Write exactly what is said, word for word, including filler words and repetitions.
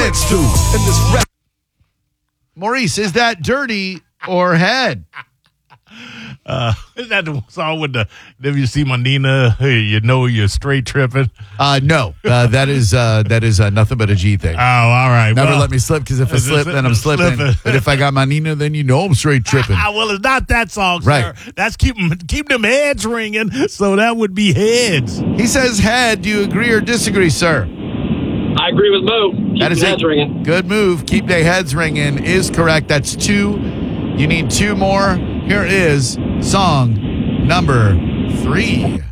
dance to in this rap. Maurice, is that dirty or head? Uh, is that the song with the, if you see my Nina, hey, you know you're straight tripping? Uh, no, uh, that is uh, that is uh, nothing but a G thing. Oh, all right. Never well, let me slip, because if I it's slip, a- then I'm it's slipping. slipping. But if I got my Nina, then you know I'm straight tripping. Ah, well, it's not that song, Right. sir. That's keeping keep them heads ringing, so that would be heads. He says head. Do you agree or disagree, sir? I agree with Mo. Keep That is the heads a ringing. good move. Keep their heads ringing is correct. That's two. You need two more. Here is song number three.